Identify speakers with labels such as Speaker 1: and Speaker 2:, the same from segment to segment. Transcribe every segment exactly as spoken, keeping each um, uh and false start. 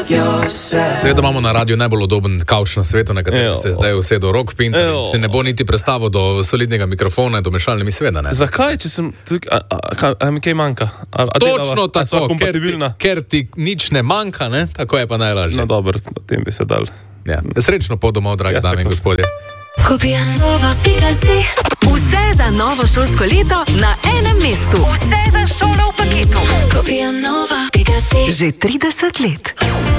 Speaker 1: Seveda imamo na radiju najbolj udoben kavč na svetu, na katerem se zdaj usedel Rok Pintar in se ne bo niti predstavil do solidnega mikrofona in do mešalnimi, seveda ne.
Speaker 2: Zakaj, če sem tukaj, a, a, a mi kaj manjka? A, a
Speaker 1: Točno delava, tako, ker ti, ker ti nič ne manjka, ne? Tako je pa najlažje.
Speaker 2: No dobro, o tem bi se dal.
Speaker 1: Ja. Srečno pot domov, dragi ja, dame in gospodje.
Speaker 3: Vse za novo šolsko leto na enem mestu. Vse za šolo v paketu. Že trideset let.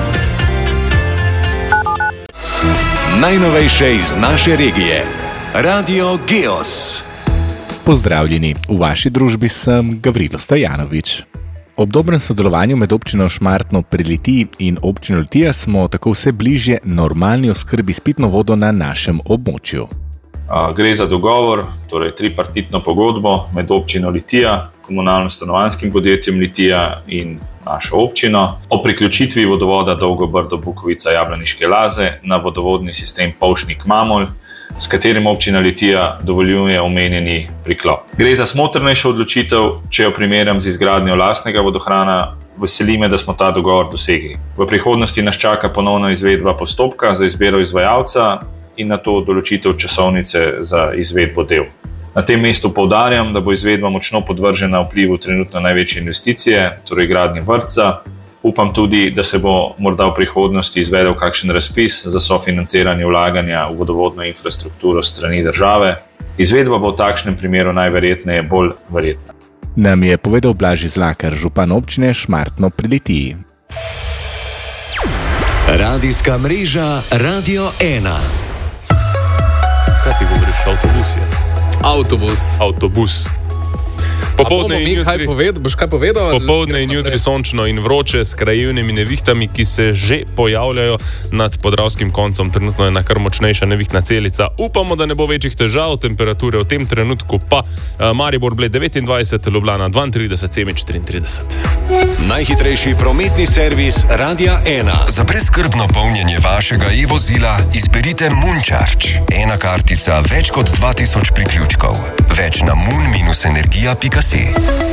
Speaker 4: Najnovejše iz naše regije. Radio Geos.
Speaker 5: Pozdravljeni, v vaši družbi sem Gavrilo Stojanovič. Ob dobrem sodelovanju med občino Šmartno pri Litiji in občino Litija smo tako vse bližje normalni oskrbi s pitno vodo na našem območju.
Speaker 6: Gre za dogovor, torej tripartitno pogodbo med občino Litija, komunalno-stanovanjskim podjetjem Litija in našo občino o priključitvi vodovoda Dolgo Brdo Bukovica Jablaniške Laze na vodovodni sistem Polšnik Mamolj, s katerim občina Litija dovoljuje omenjeni priklop. Gre za smotrnejšo odločitev, če jo primerjam z izgradnjo lastnega vodohrana. Veseli me, da smo ta dogovor dosegli. V prihodnosti nas čaka ponovno izvedba postopka za izbiro izvajalca in na to določitev časovnice za izvedbo del. Na tem mestu poudarjam, da bo izvedba močno podvržena vplivu trenutno največje investicije, torej gradnje vrtca. Upam tudi, da se bo morda v prihodnosti izvedel kakšen razpis za sofinanciranje vlaganja v vodovodno infrastrukturo strani države. Izvedba bo v takšnem primeru najverjetneje bolj verjetna.
Speaker 5: Nam je povedal Blaži Zlakar, župan občine Šmartno pri Litiji.
Speaker 4: Radijska mreža Radio ena.
Speaker 2: Kaj ti govoriš? Avtobus je.
Speaker 1: Avtobus.
Speaker 2: Avtobus. Popoldne in jutri,
Speaker 1: poved, boš kaj povedal?
Speaker 2: Popoldne in jutri sončno in vroče s krajevnimi nevihtami, ki se že pojavljajo nad podravskim koncem. Trenutno je ena kar močnejša nevihtna celica. Upamo, da ne bo večjih težav. Temperature v tem trenutku pa uh, Maribor Bled devetindvajset, Ljubljana dvaintrideset, Semič triintrideset.
Speaker 4: Najhitrejši prometni servis Radia ena.
Speaker 7: Za brezskrbno polnjenje vašega e-vozila izberite Moon-Charge. Ena kartica, več kot dva tisoč priključkov. Več na moon dash energija pika si.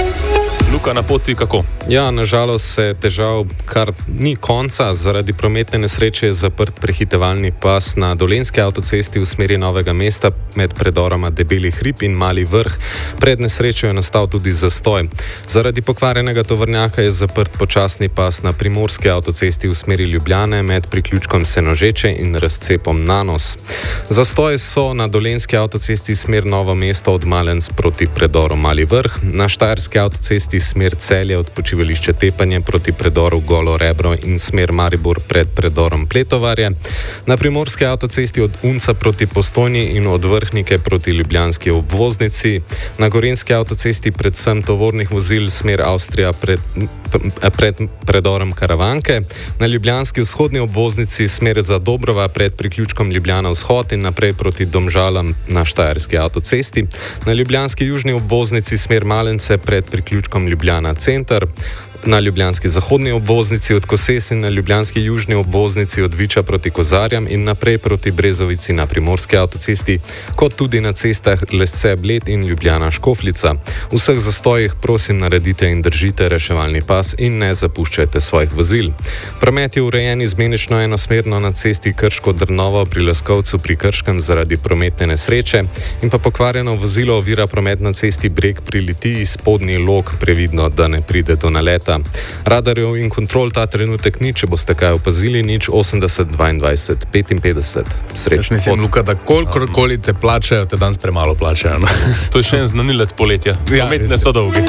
Speaker 2: Luka, na poti kako?
Speaker 8: Ja, nažalost se težav kar ni konca. Zaradi prometne nesreče je zaprt prehitevalni pas na Dolenjski avtocesti v smeri Novega mesta med predoroma Debeli hrib in Mali vrh. Pred nesrečo je nastal tudi zastoj. Zaradi pokvarjenega tovornjaka je zaprt počasni pas na Primorski avtocesti v smeri Ljubljane med priključkom Senožeče in razcepom Nanos. Zastoj so na Dolenjski avtocesti smer Novo mesto od Malenc proti predoru Mali vrh, na Štajerski avtocesti smer Celje od počivališča Tepanje proti predoru Golo Rebro in smer Maribor pred predorom Pletovarje, na Primorski avtocesti od Unca proti Postojni in od Vrhnike proti ljubljanski obvoznici, na Gorenjski avtocesti predvsem tovornih vozil smer Avstrija pred, pred predorom Karavanke, na ljubljanski vzhodni obvoznici smer za Dobrova pred priključkom Ljubljana vzhod in naprej proti Domžalam na Štajerski avtocesti, na ljubljanski južni obvoznici smer Malence pred priključkom Ljubljana center, na ljubljanski zahodni obvoznici od Koses in na ljubljanski južni obvoznici od Viča proti Kozarjam in naprej proti Brezovici na Primorski avtocesti, kot tudi na cestah Lesce Bled in Ljubljana Škofljica. V vseh zastojih prosim naredite in držite reševalni pas in ne zapuščajte svojih vozil. Promet je urejen izmenično enosmerno na cesti Krško-Drnovo pri Leskovcu pri Krškem zaradi prometne nesreče in pa pokvarjeno vozilo ovira promet na cesti Breg pri Litiji, Spodnji Log, previdno, da ne pride do naleta. Radarjev in kontrol ta trenutek ni, če boste kaj opazili, nič osemdeset dvaindvajset petinpetdeset. Srečno.
Speaker 1: Jaz mislim, Luka, da kolikor te plačajo, te danes premalo plačajo. No?
Speaker 2: To je še en znanilec poletja. Prometne so dolgi.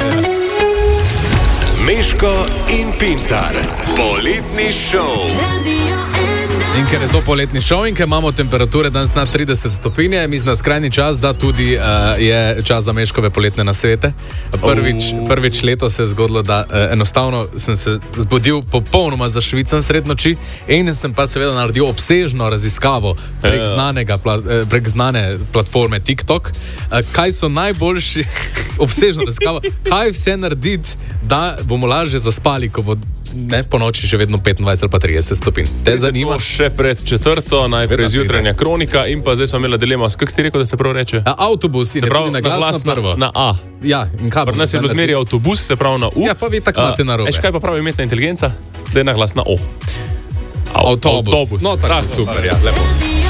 Speaker 4: Meško in Pintar. Poletni šov.
Speaker 1: In ker je to poletni šov in ker imamo temperature danes na trideset stopinje, mislim, da skrajni čas, da tudi uh, je čas za Meškove poletne nasvete. Prvič, prvič leto se je zgodilo, da uh, enostavno sem se zbudil popolnoma zašvican sred noči in sem pa seveda naredil obsežno raziskavo prek, znanega, prek znane platforme TikTok. Uh, kaj so najboljši, obsežno raziskavo, kaj vse narediti, da bomo lažje zaspali, ko bo ne, po noči še vedno petindvajset ali pa trideset stopinj. Te zanima?
Speaker 2: Še pred četrto, najprej zjutranja kronika in pa zdaj smo imeli dilema, kako ste rekel, da se prav reče?
Speaker 1: A, avtobus in je tudi na glas na prvo.
Speaker 2: Na A.
Speaker 1: Ja, in kaj?
Speaker 2: Pri nas je bilo zmeri avtobus, se pravi na U.
Speaker 1: Ja, pa vi tako imate narobe.
Speaker 2: Eš, kaj pa pravi umetna inteligenca? Da je na glas na O.
Speaker 1: Avtobus.
Speaker 2: Avtobus.
Speaker 1: No, tako
Speaker 2: Tak,
Speaker 1: super, ja, lepo.